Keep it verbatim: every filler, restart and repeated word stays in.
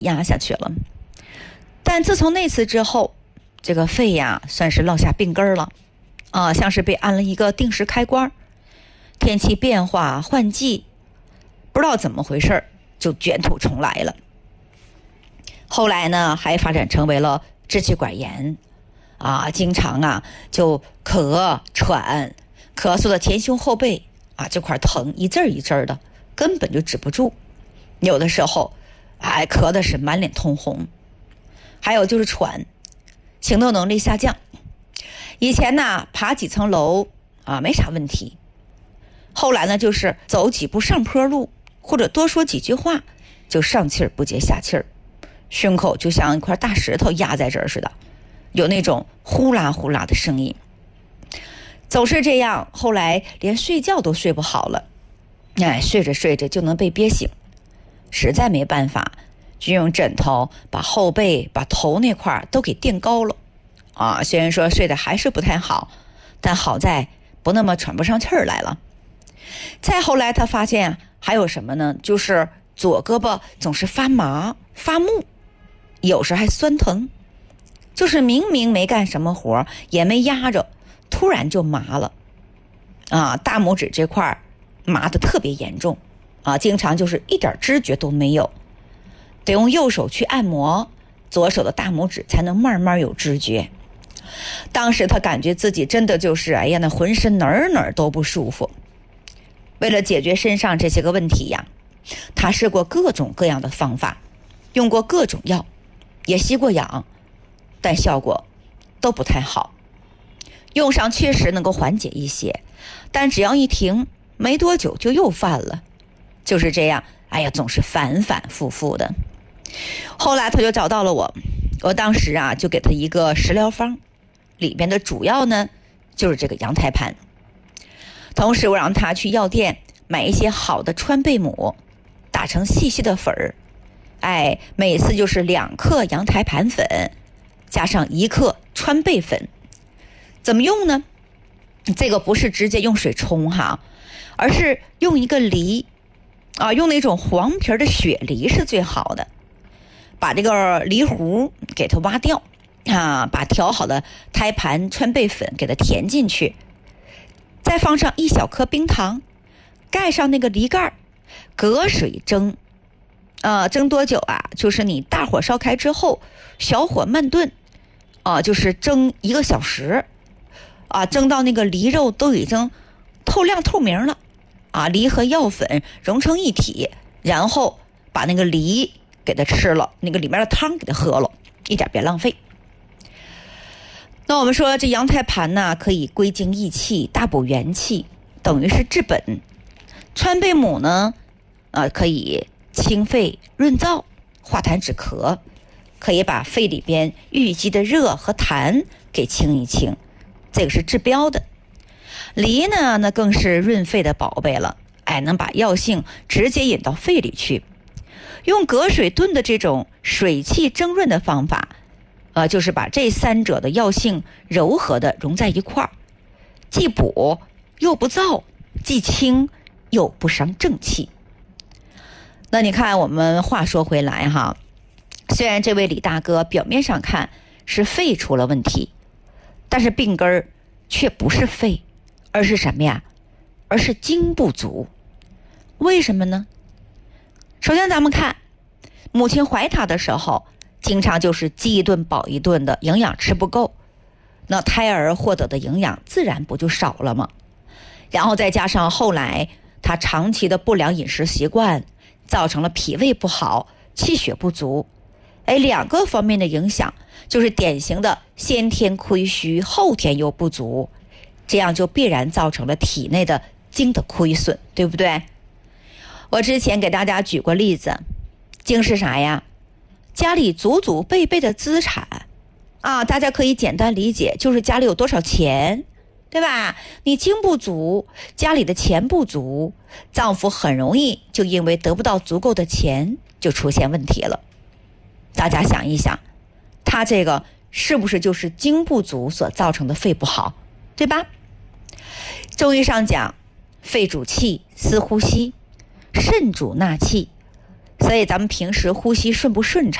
压下去了。但自从那次之后，这个肺呀算是落下病根了啊，像是被按了一个定时开关。天气变化换季，不知道怎么回事就卷土重来了。后来呢，还发展成为了支气管炎啊，经常啊就咳喘，咳嗽的前胸后背啊这块疼一阵一阵的，根本就止不住。有的时候哎咳的是满脸通红。还有就是喘，行动能力下降。以前呢爬几层楼啊没啥问题，后来呢就是走几步上坡路或者多说几句话就上气儿不接下气儿，胸口就像一块大石头压在这儿似的，有那种呼啦呼啦的声音。总是这样，后来连睡觉都睡不好了，哎，睡着睡着就能被憋醒，实在没办法，就用枕头把后背把头那块都给垫高了啊。虽然说睡得还是不太好，但好在不那么喘不上气儿来了。再后来他发现还有什么呢，就是左胳膊总是发麻发木，有时还酸疼，就是明明没干什么活也没压着，突然就麻了啊。大拇指这块麻得特别严重啊，经常就是一点知觉都没有，得用右手去按摩，左手的大拇指才能慢慢有知觉。当时他感觉自己真的就是哎呀，那浑身哪儿哪儿都不舒服。为了解决身上这些个问题呀，他试过各种各样的方法，用过各种药，也吸过氧，但效果都不太好。用上确实能够缓解一些，但只要一停，没多久就又犯了。就是这样，哎呀，总是反反复复的。后来他就找到了我，我当时啊就给他一个食疗方，里边的主要呢就是这个羊胎盘。同时我让他去药店买一些好的川贝母，打成细细的粉儿，哎，每次就是两克羊胎盘粉加上一克川贝粉。怎么用呢？这个不是直接用水冲哈，而是用一个梨啊，用那种黄皮的雪梨是最好的。把这个梨核给它挖掉啊，把调好的胎盘川贝粉给它填进去，再放上一小颗冰糖，盖上那个梨盖，隔水蒸啊，蒸多久啊？就是你大火烧开之后，小火慢炖啊，就是蒸一个小时啊，蒸到那个梨肉都已经透亮透明了啊，梨和药粉融成一体，然后把那个梨给它吃了，那个里面的汤给它喝了，一点别浪费。那我们说这羊胎盘呢，可以归经益气，大补元气，等于是治本。川贝母呢，呃，可以清肺润燥，化痰止咳，可以把肺里边淤积的热和痰给清一清，这个是治标的。梨呢，那更是润肺的宝贝了，哎，能把药性直接引到肺里去。用隔水炖的这种水气蒸润的方法，呃，就是把这三者的药性柔和的融在一块儿，既补又不燥，既清又不伤正气。那你看，我们话说回来哈，虽然这位李大哥表面上看是肺出了问题，但是病根儿却不是肺，而是什么呀？而是精不足。为什么呢？首先咱们看，母亲怀他的时候，经常就是饥一顿饱一顿的，营养吃不够，那胎儿获得的营养自然不就少了吗？然后再加上后来他长期的不良饮食习惯，造成了脾胃不好，气血不足，哎，两个方面的影响，就是典型的先天亏虚，后天又不足，这样就必然造成了体内的精的亏损，对不对？我之前给大家举过例子，精是啥呀？家里祖祖辈辈的资产啊，大家可以简单理解，就是家里有多少钱，对吧？你精不足，家里的钱不足，丈夫很容易就因为得不到足够的钱就出现问题了。大家想一想，他这个是不是就是精不足所造成的肺不好，对吧？中医上讲，肺主气，司呼吸；肾主纳气， 所以咱们平时呼吸顺不顺畅